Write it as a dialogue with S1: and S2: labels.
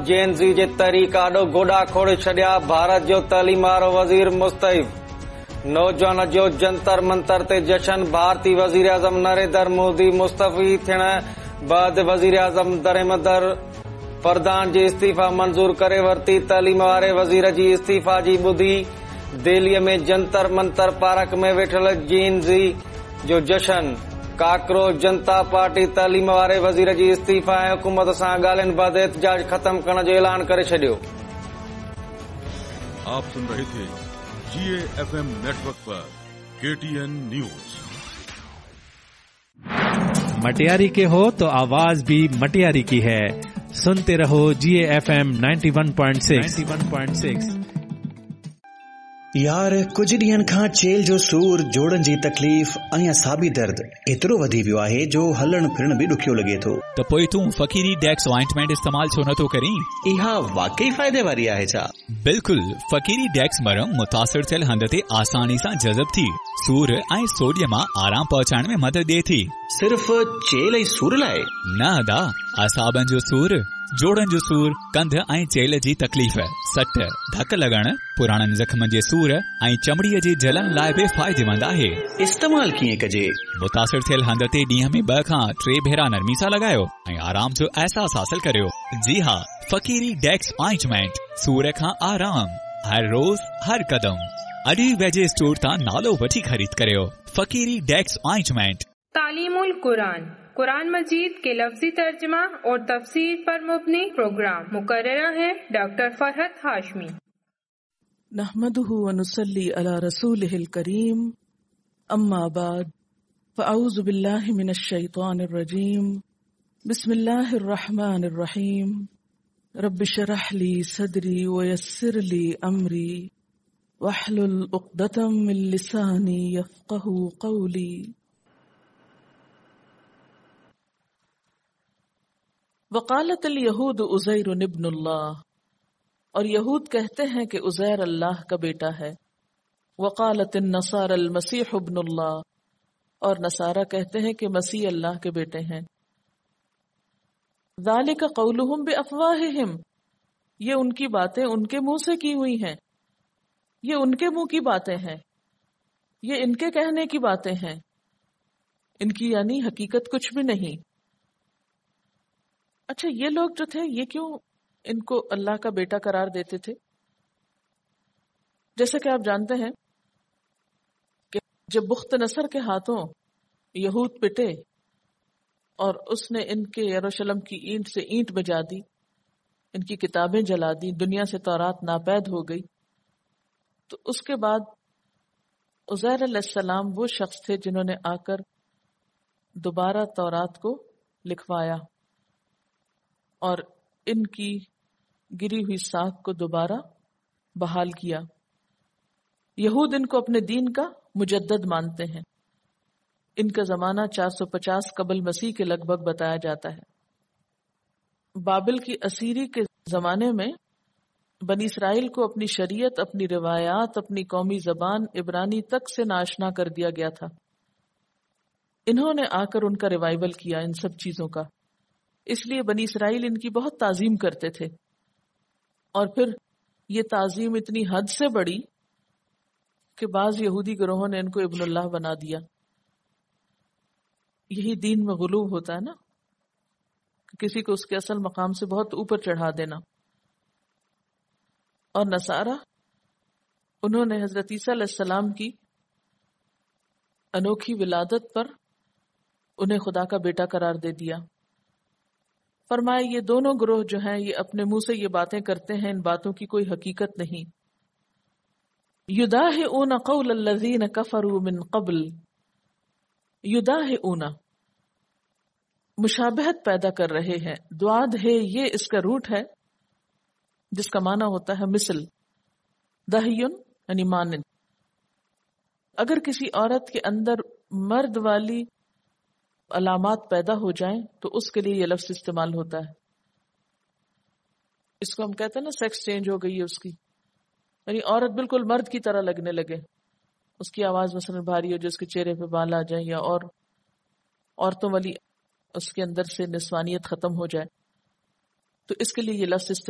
S1: JNZ जे तहरीक आॾो गोॾा खोड़े छॾिया। भारत जो तइलीम वारो वज़ीर मुस्तइफ़। नौजवान जो जंतर मंतर ते जशन। भारतीय वज़ीर आज़म नरेंद्र मोदी मुस्तफ़ी थियण बाद वज़ीर आज़म दरमदर प्रधान जी इस्तीफ़ा मंज़ूर करे वरिती। तइलीम वारे वज़ीर जी इस्तीफ़ा जी ॿुधी दिल्लीअ में जंतर मंतर पार्क में वेठल JNZ जो जशन। काकरोच जनता पार्टी तइलीम वारे वज़ीर जी इस्तीफ़ा ऐं हुकूमत सां ॻाल्हियुनि बैदि एहतजाज ख़त्म करण जो ऐलान करे छॾियो।
S2: आप सुन रहे थे GAFM नेटवर्क पर KTN न्यूज।
S3: मटियारी के हो तो आवाज भी मटियारी की है। सुनते रहो GAFM 91.6।
S4: यार कुछ ॾींहनि खां चेल जो सूर, जोड़नि जी तकलीफ़ ऐं असाबी दर्द एतिरो वधी वियो आहे जो हलण फिरण बि ॾुखियो लॻे थो।
S5: त पोइ तूं फकीरी डेक्स ऑइंटमेंट इस्तेमाल छो नथो करीं?
S4: इहा वाकई फ़ाइदे वारी आहे छा?
S5: बिल्कुलु। फकीरी डेक्स मरम मुतासिर थियल हंध ते आसानी सां जज़ब थी सूर ऐं सोडियम मां आराम पहुचाइण में मदद ॾिए थी।
S4: सिर्फ़ चेल ऐं सूर लाइ?
S5: न अदा, असाबनि जो सूर, जोड़नि जो सूर, कंध ऐं चेल जी तकलीफ़, सट, धक लॻण, पुराणनि ज़ख़्मनि जे सूर ऐं चमड़ीअ जी जलन लाइ बि फ़ाइदेमंद आहे।
S4: इस्तेमाल कीअं कजे?
S5: मुतासिर थियल हंध ते ॾींहं में 2 खां 3 भेरा नरमी सां लॻायो ऐं आराम जो अहसास हासिल करियो। जी हा, फकीरी डेक्स ऑइंटमेंट, सूर खां आराम, हर रोज़ हर कदम। अॼु ई वेझे स्टोर तां नालो वठी ख़रीद करियो। फकीरी डेक्स ऑइंटमेंट।
S6: तालीमुल कुरान, कुरान मजीद के लफ्जी तर्जमा और तफसीर पर मुबनी प्रोग्राम। मुकर्ररा है डॉक्टर फरहत हाशमी।
S7: नहमदुहु व नुसल्ली अला रसूलिहिल करीम, अम्मा बाद, फ़अऊज़ु बिल्लाहि मिनश शैतानिर रजीम, बिस्मिल्लाहिर रहमानिर रहीम, रब्बि शरह ली सदरी व यस्सिर ली अमरी वहलुल उक़दतम मिन लिसानी यफ़क़हू क़ौली। वक़ालत अल-यहूद उज़ैर इब्नुल्लाह, और यहूद कहते हैं कि उज़ैर अल्लाह का बेटा है। वक़ालत अन-नसारा अल-मसीह इब्नुल्लाह, और नसारा कहते हैं कि मसीह अल्लाह के बेटे हैं। ज़ालिका क़ौलुहुम बिअफ़वाहिहिम, ये उनकी बातें उनके मुंह से की हुई हैं, ये उनके मुंह की बातें हैं, ये इनके कहने की बातें हैं, इनकी यानी हकीकत कुछ भी नहीं। अच्छा, ये लोग जो थे ये क्यों इनको अल्लाह का बेटा करार देते थे? जैसे कि आप जानते हैं कि जब बुख्त नसर के हाथों यहूद पिटे और उसने इनके यरूशलेम की ईंट से ईंट बजा दी, इनकी किताबें जला दी, दुनिया से तौरात नापैद हो गई, तो उसके बाद उज़ैर अलैहिस्सलाम वो शख्स थे जिन्होंने आकर दोबारा तौरात को लिखवाया और इनकी गिरी हुई साख को दोबारा बहाल किया। यहूद इनको अपने दीन का मुजद्दद मानते हैं। इनका जमाना 450 कबल मसीह के लगभग बताया जाता है। बाबिल की असीरी के जमाने में बनी इसराइल को अपनी शरीयत, अपनी रिवायात, अपनी कौमी जबान इब्रानी तक से नाशना कर दिया गया था। इन्होंने आकर उनका रिवाइवल किया इन सब चीजों का, इसलिए बनी इसराइल इनकी बहुत ताजीम करते थे। और फिर ये ताजीम इतनी हद से बढ़ी कि बाज यहूदी गिरोहों ने इनको इब्नुल्लाह बना दिया। यही दीन में गुलूब होता है ना, कि किसी को उसके असल मकाम से बहुत ऊपर चढ़ा देना। और नसारा, उन्होंने हजरत ईसा अलैहिस्सलाम की अनोखी विलादत पर उन्हें खुदा का बेटा करार दे दिया। फरमाए ये दोनों ग्रोह जो हैं ये अपने मुंह से ये बातें करते हैं, इन बातों की कोई हकीकत नहीं। युदाहिऊन क़ौल अल्लज़ीन कफ़रू मिन क़ब्ल, युदाहिऊन मुशाबहत पैदा कर रहे हैं। द्वाद है ये इसका रूट है जिसका माना होता है मिसल, दहियुन यानी मानिन। अगर किसी औरत के अंदर मर्द वाली अलामात पैदा हो जाएं तो उसके लिए ये लफ्ज इस्तेमाल होता है। इसको हम कहते हैं ना सेक्स चेंज हो गई है उसकी, यानी औरत बिल्कुल मर्द की तरह लगने लगे, उसकी आवाज मसलन भारी हो जाए, उसके चेहरे पे बाल आ जाए, या और औरतों वाली उसके अंदर से निस्वानियत खत्म हो जाए, तो इसके लिए ये लफ्ज इस्तेमाल